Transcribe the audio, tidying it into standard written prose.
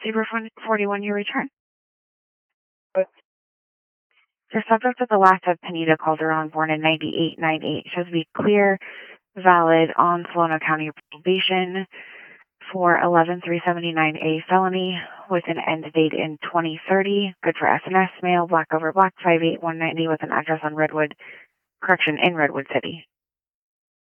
Zebra 41, your return. Your subject is the last of Penita Calderon, born in 9898, shows to be clear, valid on Solano County probation for 11379A felony with an end date in 2030. Good for SNS, mail, black over black, 58190 with an address on Redwood, correction, in Redwood City.